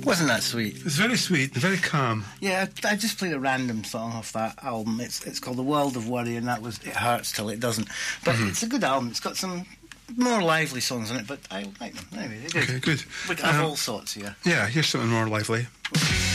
Wasn't that sweet? It's very sweet, very calm. Yeah, I just played a random song off that album. It's called The World of Worry, and that was It Hurts Till It Doesn't. But it's a good album. It's got some more lively songs on it, but I like them. Anyway, they're good. Okay, good. We have all sorts here. Yeah, here's something more lively.